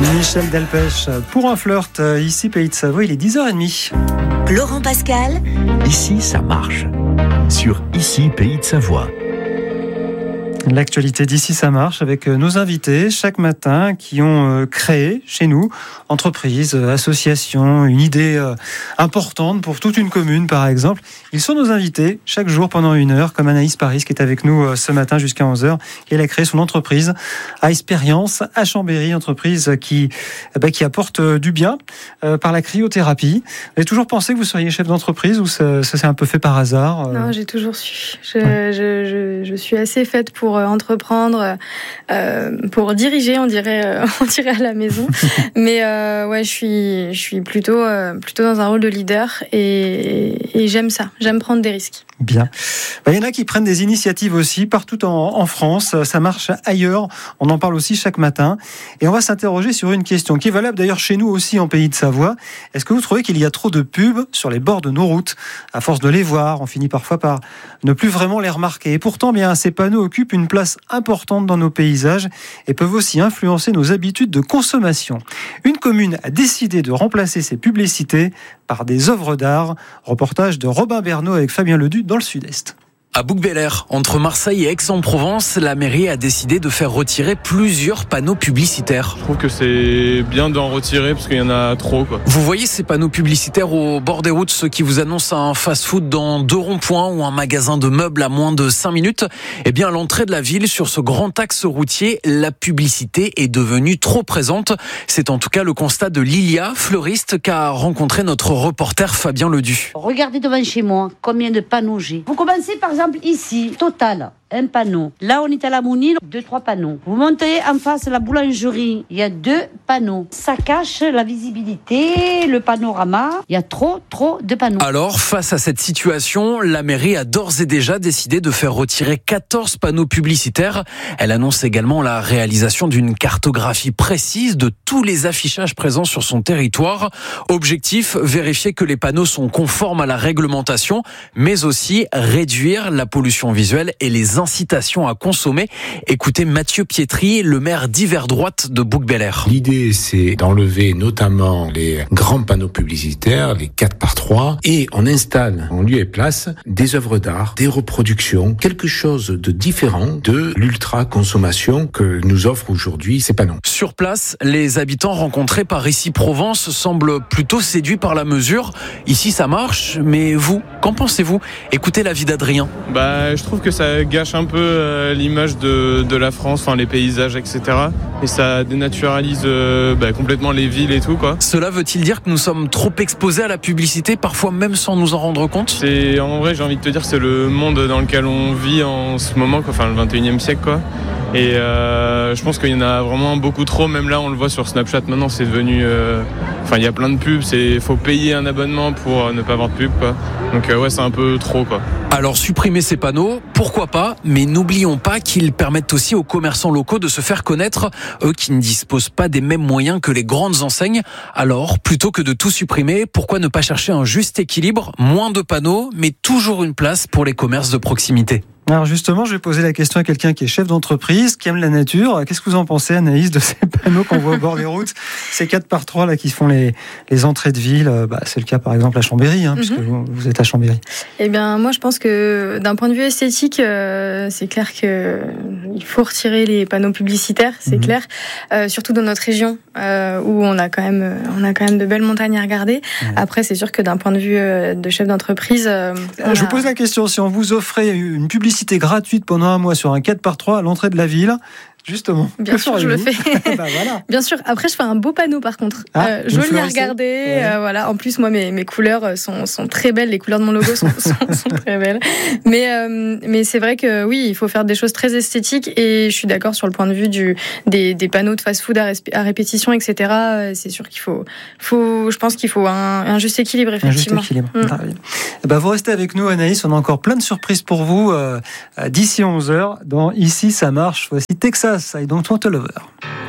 Michel Delpech pour un flirt, ici Pays de Savoie, il est 10h30. Laurent Pascal. Ici, ça marche. Sur Ici, Pays de Savoie. L'actualité d'ici ça marche avec nos invités chaque matin qui ont créé chez nous entreprises, associations, une idée importante pour toute une commune par exemple. Ils sont nos invités chaque jour pendant 1 heure, comme Anaïs Paris qui est avec nous ce matin jusqu'à 11h. Elle a créé son entreprise à Expérience à Chambéry, entreprise qui apporte du bien par la cryothérapie. Vous avez toujours pensé que vous seriez chef d'entreprise ou ça s'est un peu fait par hasard? Non, j'ai toujours su. Je suis assez faite pour entreprendre, pour diriger, on dirait à la maison. Mais je suis plutôt dans un rôle de leader et j'aime ça. J'aime prendre des risques. Bien. Il y en a qui prennent des initiatives aussi partout en France. Ça marche ailleurs. On en parle aussi chaque matin. Et on va s'interroger sur une question qui est valable d'ailleurs chez nous aussi en Pays de Savoie. Est-ce que vous trouvez qu'il y a trop de pubs sur les bords de nos routes? À force de les voir, on finit parfois par ne plus vraiment les remarquer. Et pourtant, ces panneaux occupent une place importante dans nos paysages et peuvent aussi influencer nos habitudes de consommation. Une commune a décidé de remplacer ces publicités par des œuvres d'art. Reportage de Robin Bernot avec Fabien Ledu dans le Sud-Est. À Bouc-Bel-Air, entre Marseille et Aix-en-Provence, la mairie a décidé de faire retirer plusieurs panneaux publicitaires. Je trouve que c'est bien d'en retirer parce qu'il y en a trop, quoi. Vous voyez ces panneaux publicitaires au bord des routes, ceux qui vous annoncent un fast-food dans 2 ronds-points ou un magasin de meubles à moins de 5 minutes? Eh bien, à l'entrée de la ville, sur ce grand axe routier, la publicité est devenue trop présente. C'est en tout cas le constat de Lilia, fleuriste, qu'a rencontré notre reporter Fabien Ledu. Regardez devant chez moi combien de panneaux j'ai. Vous commencez par exemple ici, Total, un panneau. Là, on est à la Mounille, 2-3 panneaux. Vous montez en face la boulangerie, il y a 2 panneaux. Ça cache la visibilité, le panorama. Il y a trop de panneaux. Alors, face à cette situation, la mairie a d'ores et déjà décidé de faire retirer 14 panneaux publicitaires. Elle annonce également la réalisation d'une cartographie précise de tous les affichages présents sur son territoire. Objectif, vérifier que les panneaux sont conformes à la réglementation, mais aussi réduire la pollution visuelle et les incitations à consommer. Écoutez Mathieu Pietri, le maire d'hiver droite de Bouc-Bel-Air. L'idée, c'est d'enlever notamment les grands panneaux publicitaires, les 4x3, et on installe en lieu et place des œuvres d'art, des reproductions, quelque chose de différent de l'ultra-consommation que nous offrent aujourd'hui ces panneaux. Sur place, les habitants rencontrés par Ici Provence semblent plutôt séduits par la mesure. Ici, ça marche, mais vous, qu'en pensez-vous? Écoutez l'avis d'Adrien. Je trouve que ça gâche un peu l'image de la France, les paysages, etc. Et ça dénaturalise complètement les villes et tout, quoi. Cela veut-il dire que nous sommes trop exposés à la publicité, parfois même sans nous en rendre compte? En vrai, j'ai envie de te dire, c'est le monde dans lequel on vit en ce moment, quoi. Le 21e siècle, quoi. Et je pense qu'il y en a vraiment beaucoup trop. Même là, on le voit sur Snapchat maintenant, c'est devenu... il y a plein de pubs, faut payer un abonnement pour ne pas avoir de pub, quoi. Donc c'est un peu trop, quoi. Alors supprimer ces panneaux, pourquoi pas, mais n'oublions pas qu'ils permettent aussi aux commerçants locaux de se faire connaître, eux qui ne disposent pas des mêmes moyens que les grandes enseignes. Alors, plutôt que de tout supprimer, pourquoi ne pas chercher un juste équilibre, moins de panneaux, mais toujours une place pour les commerces de proximité? Alors justement, je vais poser la question à quelqu'un qui est chef d'entreprise, qui aime la nature. Qu'est-ce que vous en pensez, Anaïs, de ces panneaux qu'on voit au bord des routes, ces 4x3 là qui font les entrées de ville? C'est le cas par exemple à Chambéry, puisque vous êtes à Chambéry. Eh bien, moi je pense que d'un point de vue esthétique, c'est clair qu'il faut retirer les panneaux publicitaires, c'est clair. Surtout dans notre région où on a quand même de belles montagnes à regarder. Après, c'est sûr que d'un point de vue de chef d'entreprise, je vous pose la question, si on vous offrait une publicité gratuite pendant 1 mois sur un 4x3 à l'entrée de la ville, justement. Bien sûr, je le fais. Voilà. Bien sûr. Après, je fais un beau panneau, par contre. Joli à regarder. En plus, moi, mes couleurs sont très belles. Les couleurs de mon logo sont très belles. Mais c'est vrai que oui, il faut faire des choses très esthétiques. Et je suis d'accord sur le point de vue des panneaux de fast-food à répétition, etc. C'est sûr qu'il faut je pense qu'il faut un juste équilibre, effectivement. Un juste équilibre. Vous restez avec nous, Anaïs. On a encore plein de surprises pour vous d'ici 11h. Dans Ici, ça marche. Voici Texas, I Don't Want a Lover.